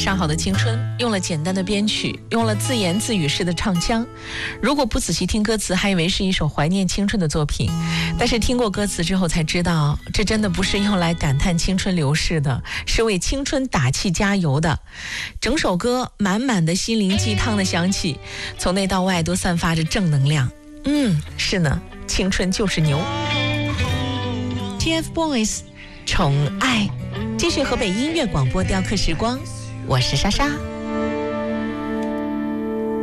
上好的青春，用了简单的编曲，用了自言自语式的唱腔。如果不仔细听歌词，还以为是一首怀念青春的作品，但是听过歌词之后才知道，这真的不是用来感叹青春流逝的，是为青春打气加油的。整首歌满满的心灵鸡汤的香气，从内到外都散发着正能量。是呢，青春就是牛。TFBOYS 宠爱，继续河北音乐广播雕刻时光，我是莎莎。